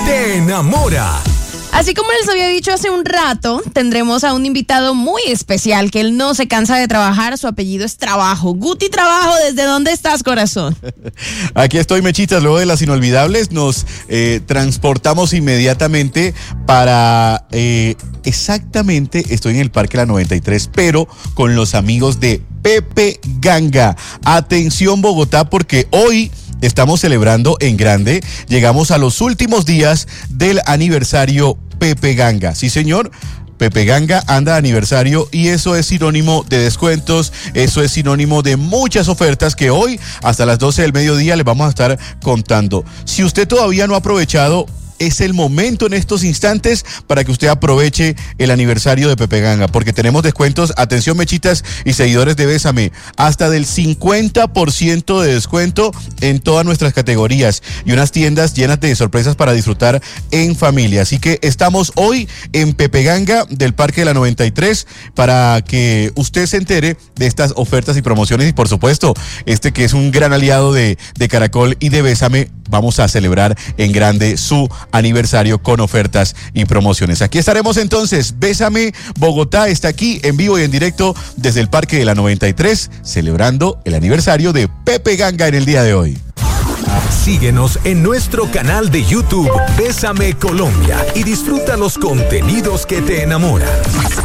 te enamora. Así como les había dicho hace un rato, tendremos a un invitado muy especial que él no se cansa de trabajar. Su apellido es Trabajo. Guti Trabajo, ¿desde dónde estás, corazón? Aquí estoy, Mechitas. Luego de las inolvidables nos transportamos inmediatamente para exactamente, estoy en el Parque La 93, pero con los amigos de Pepe Ganga. Atención, Bogotá, porque hoy estamos celebrando en grande. Llegamos a los últimos días del aniversario Pepe Ganga. Sí, señor. Pepe Ganga anda de aniversario y eso es sinónimo de descuentos, eso es sinónimo de muchas ofertas que hoy hasta las 12 del mediodía les vamos a estar contando. Si usted todavía no ha aprovechado, es el momento en estos instantes para que usted aproveche el aniversario de Pepe Ganga, porque tenemos descuentos, atención Mechitas y seguidores de Bésame, hasta del 50% de descuento en todas nuestras categorías y unas tiendas llenas de sorpresas para disfrutar en familia. Así que estamos hoy en Pepe Ganga del Parque de la 93 para que usted se entere de estas ofertas y promociones y por supuesto, este que es un gran aliado de Caracol y de Bésame, vamos a celebrar en grande su aniversario con ofertas y promociones. Aquí estaremos entonces. Bésame Bogotá está aquí en vivo y en directo desde el Parque de la 93, celebrando el aniversario de Pepe Ganga en el día de hoy. Síguenos en nuestro canal de YouTube Bésame Colombia y disfruta los contenidos que te enamoran.